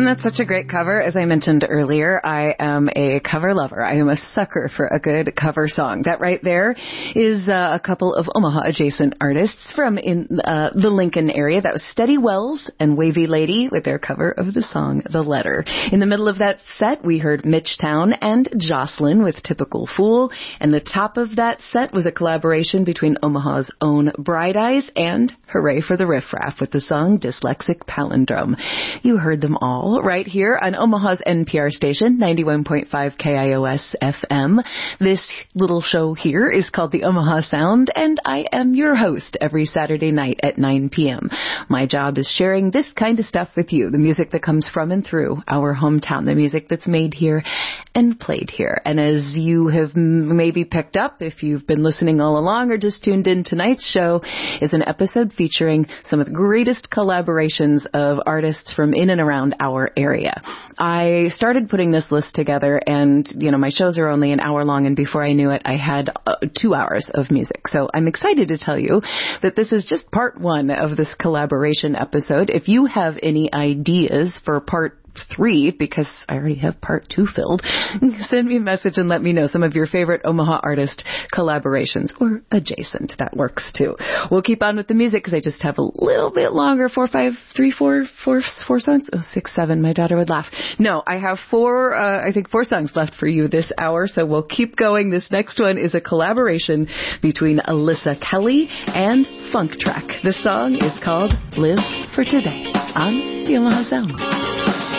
that such a great cover? As I mentioned earlier, I am a cover lover. I am a sucker for a good cover song. That right there is a couple of Omaha adjacent artists from in the Lincoln area. That was Steady Wells and Wavy Lady with their cover of the song The Letter. In the middle of that set, we heard Mitchtown and Jocelyn with Typical Fool. And the top of that set was a collaboration between Omaha's own Bright Eyes and Hooray for the Riff Raff with the song Dyslexic Palindrome. You heard them all right here on Omaha's NPR station, 91.5 KIOS FM. This little show here is called The Omaha Sound, and I am your host every Saturday night at 9 p.m. My job is sharing this kind of stuff with you, the music that comes from and through our hometown, the music that's made here and played here. And as you have maybe picked up, if you've been listening all along or just tuned in, tonight's show is an episode featuring some of the greatest collaborations of artists from in and around our area. I started putting this list together, and, you know, my shows are only an hour long, and before I knew it, I had 2 hours of music. So I'm excited to tell you that this is just part one of this collaboration episode. If you have any ideas for part 3, because I already have part 2 filled, send me a message and let me know some of your favorite Omaha artist collaborations, or adjacent. That works too. We'll keep on with the music because I just have a little bit longer, 4 songs. Oh, 6, 7. My daughter would laugh. No, I have 4 songs left for you this hour, so we'll keep going. This next one is a collaboration between Alyssa Kelly and Funk Track. The song is called Live for Today on the Omaha Sound.